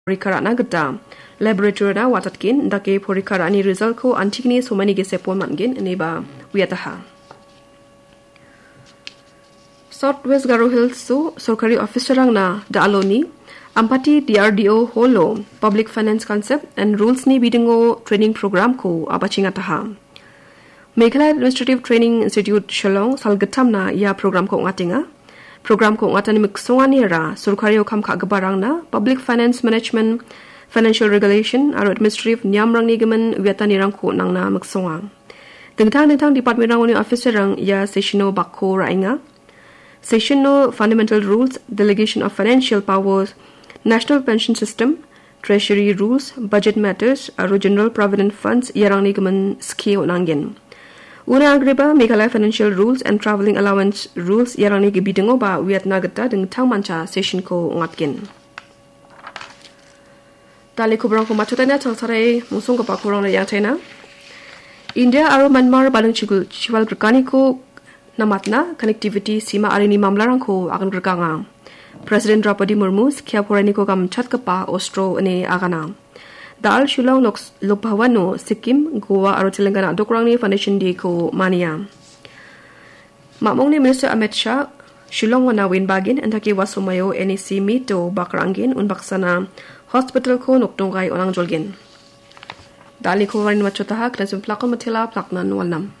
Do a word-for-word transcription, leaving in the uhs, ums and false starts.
Porikara na geda laboratory na watatkin dake porikara ni result ko antikni somani ge sepon mangin neba wiataha. Southwest Garo Hills so sorkari officer rang na da aloni ampati D R D O holo public finance concept and rules ni bidingo training program ko abachingataha. Meghalaya Administrative Training Institute Shillong salgatam na ya program ko ngatinga. Program ko ngatan miksongani ra sorkari okam ka gabarang na public finance management, financial regulation aro administrative niam rang ni gaman wiatani rang ko nang na miksonga. Dengtang dengtang department rang ni officer rang ya sessiono bakko rainga. Sessiono fundamental rules, delegation of financial powers, national pension system, treasury rules, budget matters aro general provident funds yarang ni gaman skio nangin. Una agreba Meghalaya financial rules and travelling allowance rules yarang ni gibidingo ba wiat nagata deng tang mancha session ko ngatkin. Tali kubrang ko matutanya tang sarai musung ko pakurang na yang China. India aro Myanmar balang chigul chiwal gerkani ko namatna connectivity sima arini mamlarang ko akan gerkanga. President Draupadi Murmu sikia porani ko kam chat kapa Austro ne agana. Dal Shillong Lokbhawano, Sikkim, Goa aro Telangana dokrang ni foundation di ko mania. Makmong ni Minister Amit Shah, Shillong wana win bagin antaki wasumayo N E C mito bakrangin un baksana hospital ko noktongkai onang jolgin. Dali ko warin machotaha kena plakon matila plaknan walnam.